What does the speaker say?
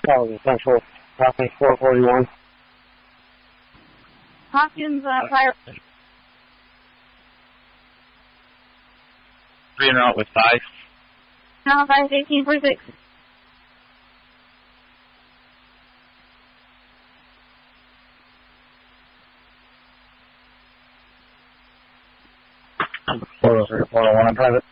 Charlie Central, traffic 441. Hopkins, fire. 3 en route with 5. Now 5, 1846. Four oh one on private.